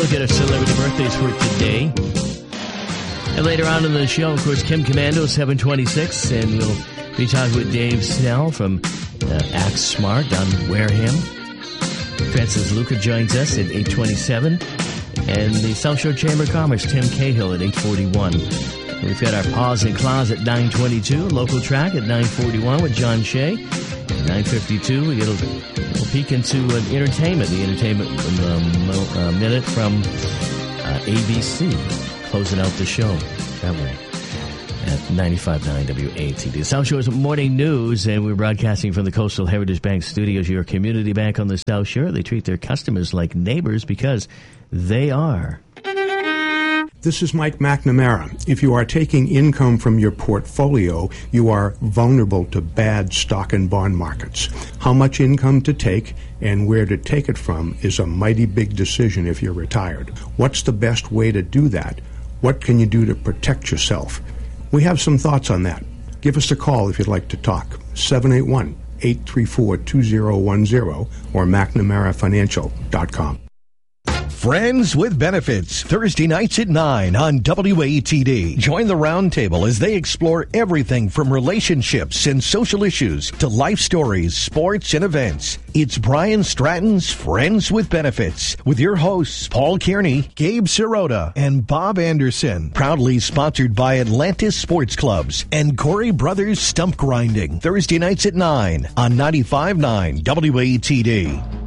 look at our celebrity birthdays for today. And later on in the show, of course, Kim Commando, 726, and we'll be talking with Dave Snell from Act Smart on Wareham. Francis Luca joins us at 827. And the South Shore Chamber of Commerce, Tim Cahill at 841. We've got our Pause and Clause at 922, local track at 941 with John Shea. At 952, we get a peek into entertainment. The entertainment minute from ABC, closing out the show that way at 95.9 WATD. South Shore's Morning News, and we're broadcasting from the Coastal Heritage Bank Studios, your community bank on the South Shore. They treat their customers like neighbors because they are. This is Mike McNamara. If you are taking income from your portfolio, you are vulnerable to bad stock and bond markets. How much income to take and where to take it from is a mighty big decision if you're retired. What's the best way to do that? What can you do to protect yourself? We have some thoughts on that. Give us a call if you'd like to talk. 781-834-2010 or McNamaraFinancial.com. Friends with Benefits, Thursday nights at 9 on WATD. Join the roundtable as they explore everything from relationships and social issues to life stories, sports, and events. It's Brian Stratton's Friends with Benefits with your hosts, Paul Kearney, Gabe Sirota, and Bob Anderson. Proudly sponsored by Atlantis Sports Clubs and Corey Brothers Stump Grinding. Thursday nights at 9 on 95.9 WATD.